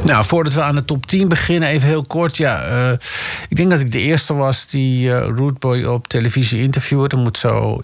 Nou, voordat we aan de top 10 beginnen, even heel kort. Ik denk dat ik de eerste was die Rudeboy op televisie interviewde. Dat moet zo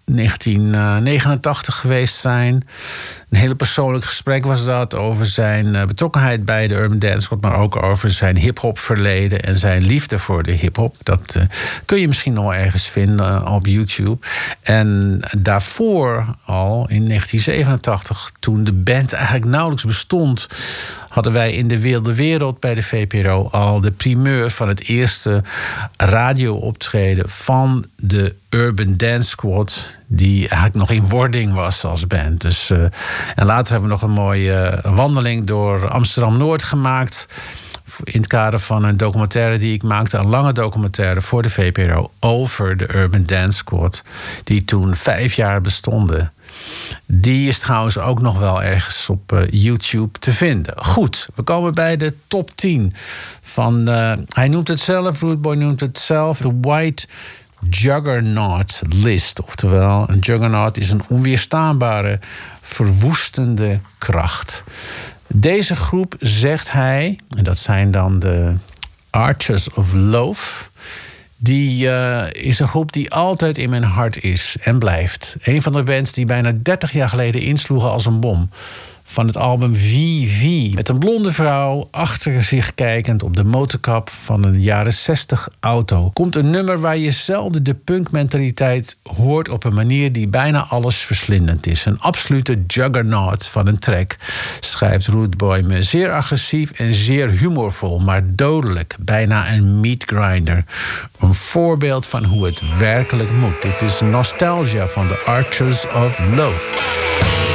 1989 geweest zijn. Een hele persoonlijk gesprek was dat over zijn betrokkenheid bij de Urban Dance Squad, maar ook over zijn hip-hop verleden en zijn liefde voor de hip-hop. Dat kun je misschien nog wel ergens vinden op YouTube. En daarvoor al in 1987, toen de band eigenlijk nauwelijks bestond, hadden wij in de Wilde Wereld bij de VPRO al de primeur van het eerste radiooptreden van de Urban Dance Squad, die eigenlijk nog in wording was als band. Dus, en later hebben we nog een mooie wandeling door Amsterdam-Noord gemaakt, in het kader van een documentaire die ik maakte, een lange documentaire voor de VPRO over de Urban Dance Squad, die toen 5 jaar bestonden. Die is trouwens ook nog wel ergens op YouTube te vinden. Goed, we komen bij de top 10 van, hij noemt het zelf, Rudeboy noemt het zelf, The White Juggernaut List. Oftewel, een juggernaut is een onweerstaanbare, verwoestende kracht. Deze groep, zegt hij, en dat zijn dan de Archers of Loaf, die is een groep die altijd in mijn hart is en blijft. Een van de bands die bijna 30 jaar geleden insloegen als een bom. Van het album VV. Met een blonde vrouw achter zich kijkend op de motorkap van een jaren 60 auto. Komt een nummer waar je zelden de punkmentaliteit hoort op een manier die bijna alles verslindend is. Een absolute juggernaut van een track, schrijft Rudeboy me. Zeer agressief en zeer humorvol, maar dodelijk. Bijna een meat grinder. Een voorbeeld van hoe het werkelijk moet. Dit is Nostalgia van de Archers of Loaf.